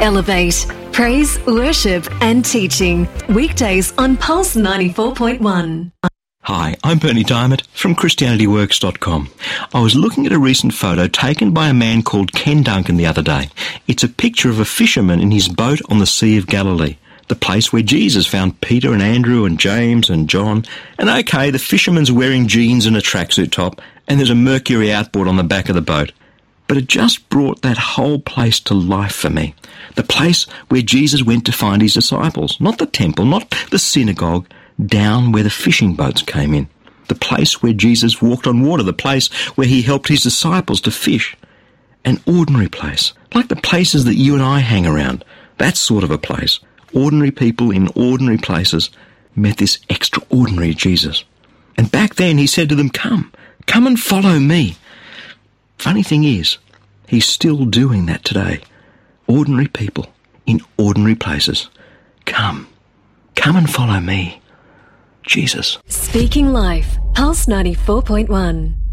Elevate. Praise, worship and teaching. Weekdays on Pulse 94.1. Hi, I'm Bernie Diamond from ChristianityWorks.com. I was looking at a recent photo taken by a man called Ken Duncan the other day. It's a picture of a fisherman in his boat on the Sea of Galilee, the place where Jesus found Peter and Andrew and James and John. And okay, the fisherman's wearing jeans and a tracksuit top, and there's a Mercury outboard on the back of the boat. But it just brought that whole place to life for me. The place where Jesus went to find his disciples. Not the temple, not the synagogue, down where the fishing boats came in. The place where Jesus walked on water, the place where he helped his disciples to fish. An ordinary place, like the places that you and I hang around. That sort of a place. Ordinary people in ordinary places met this extraordinary Jesus. And back then he said to them, come and follow me. Funny thing is, he's still doing that today. Ordinary people in ordinary places. Come and follow me, Jesus. Speaking Life, Pulse 94.1.